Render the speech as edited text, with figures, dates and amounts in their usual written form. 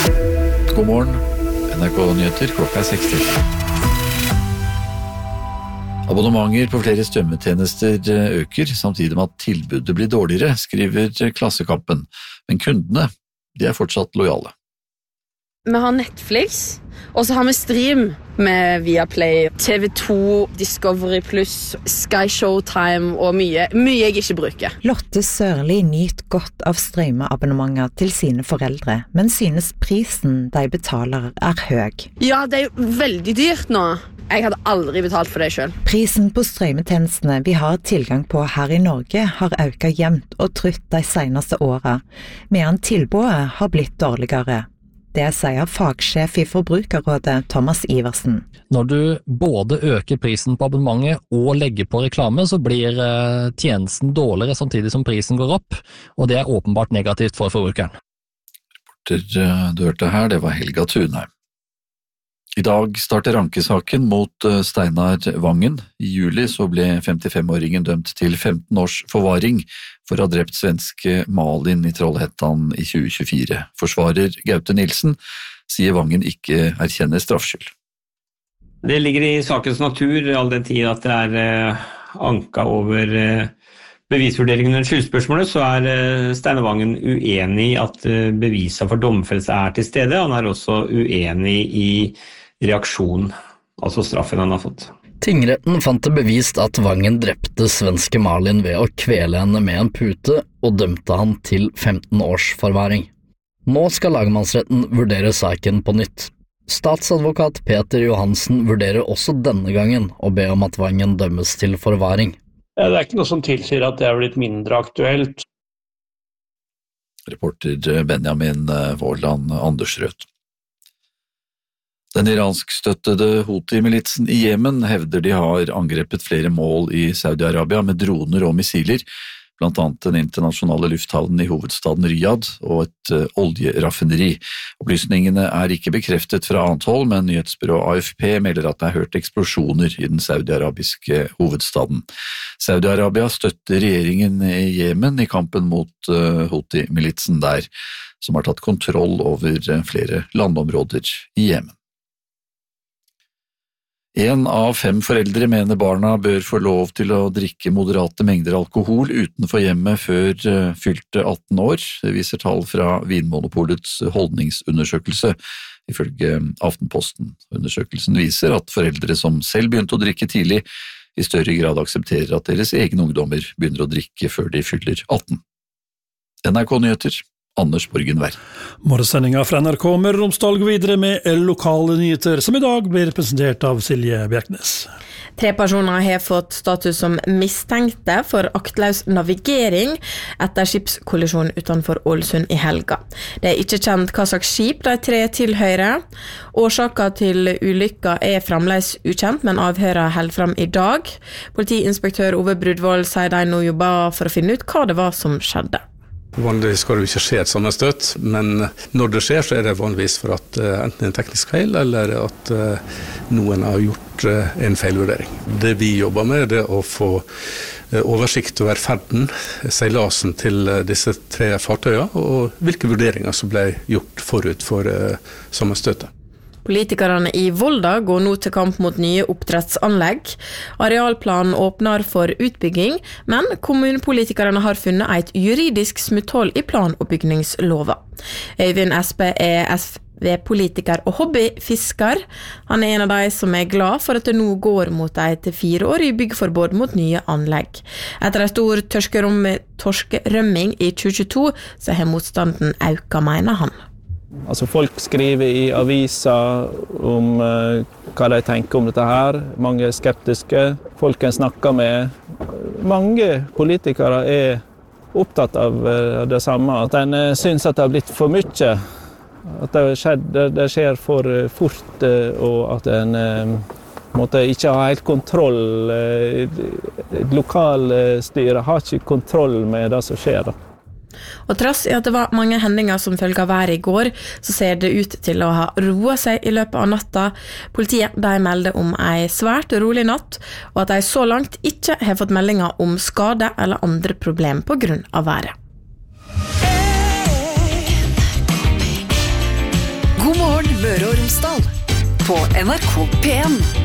God morgen, NRK Nyheter, klokka 6:00. Abonnementer på flere strømmetjenester øker, samtidig med at tilbudet blir dårligere, skriver Klassekampen. Men kundene, de er fortsatt lojale. Vi har Netflix, og så har vi stream med Viaplay, TV2, Discovery+, Sky Showtime og mye jeg ikke bruker. Lotte Sørli nyter godt av strømmeabonnementer til sine foreldre, men synes prisen de betaler er høy. Ja, det er jo veldig dyrt nå. Jeg hadde aldri betalt for det selv. Prisen på strømmetjenestene vi har tilgang på her i Norge har økt jevnt og trutt de seneste årene, medan tilbudet har blitt dårligere. Det sier fagsjef i Forbrukerrådet Thomas Iversen. Når du både øker prisen på abonnementet og legger på reklame, så blir tjenesten dårligere samtidig som prisen går opp, og det er åpenbart negativt for forbrukeren. Reporter du hørte her, det var Helga Thunheim. I dag starter ankesaken mot Steinar Vangen. I juli så ble 55-åringen dømt til 15 års forvaring for å ha drept svenske Malin i Trollhättan i 2024. Forsvarer Gaute Nilsen sier Vangen ikke erkjenner straffskyld. Det ligger i sakens natur, all den tid at det er anka over bevisvurderingen under skyldspørsmålet, så er Steinar Vangen uenig i at beviset for domfellelse er til stede. Han er også uenig i reaksjon, altså straffen han har fått. Tingretten fant det bevist at Vangen drepte svenske Malin ved å kvele henne med en pute og dømte han til 15 års forvaring. Nå skal lagmannsretten vurdere saken på nytt. Statsadvokat Peter Johansen vurderer også denne gangen å be om at Vangen dømmes til forvaring. Det er ikke noe som tilsier at det er blitt mindre aktuelt. Reporter Benjamin Vårland Andersrød. Den iranskstøttede Houthi-militsen i Jemen hevder de har angrepet flere mål i Saudi-Arabia med droner og missiler, blant annet den internasjonale lufthavnen i hovedstaden Riyadh og et oljeraffineri. Opplysningene er ikke bekreftet fra annet hold, men nyhetsbyrået AFP melder at det er hørt eksplosjoner i den saudi-arabiske hovedstaden. Saudi-Arabia støtter regjeringen i Jemen i kampen mot Houthi-militsen der, som har tatt kontroll over flere landområder i Jemen. 1 av 5 foreldre mener barna bør få lov til å drikke moderate mengder alkohol utenfor hjemmet før fylte 18 år. Det viser tall fra Vinmonopolets holdningsundersøkelse, ifølge Aftenposten. Undersøkelsen viser at foreldre som selv begynte å drikke tidlig, i større grad aksepterer at deres egne ungdommer begynner å drikke før de fyller 18. NRK Nyheter, Anders Borgen Vær. Morgensendinga fra NRK Møre og Romsdal går videre med lokale nyheter, som i dag blir presentert av Silje Bjerknes. 3 personer har fått status som mistenkte for aktløs navigering etter skipskollisjon utenfor Ålesund i helga. Det er ikke kjent hva slags skip de 3 tilhører. Årsaken til ulykka er fremdeles ukjent, men avhøret holder frem i dag. Politiinspektør Ove Brudvold sier de nå jobber for å finne ut hva det var som skjedde. Vanligvis skal det ikke skje et sammenstøt, men når det skjer så er det vanligvis for at enten en teknisk feil eller at noen har gjort en feilvurdering. Det vi jobber med er å få oversikt over ferden, seilasen til disse 3 fartøyene og hvilke vurderinger som ble gjort forut for sammenstøtet. Politikerne i Volda går nå til kamp mot nye oppdrettsanlegg. Arealplanen åpner for utbygging, men kommunepolitikerne har funnet et juridisk smutthull i plan- og bygningslova. Øyvind Espe er SV-politiker og hobbyfisker. Han er en av de som er glad for at det nå går mot et 4-årig byggforbud mot nye anlegg. Etter en stor torskerømming i 2022, så har motstanden økt, mener han. Altså folk skriver i aviser om hva de tenker om dette her. Mange er skeptiske. Folk en snakker med. Mange politikere er opptatt av det samme. At en synes at det har blitt for mye. At det skjer for fort, og at en ikke har helt kontroll. Lokalstyret har ikke kontroll med det som skjer da. Og trass i at det var mange hendinger som følge av været i går, så ser det ut til å ha roet seg i løpet av natta. Politiet de melder om en svært rolig natt, og at de så langt ikke har fått meldinger om skade eller andre problem på grunn av været. God morgen Møre og Romsdal på NRK P1.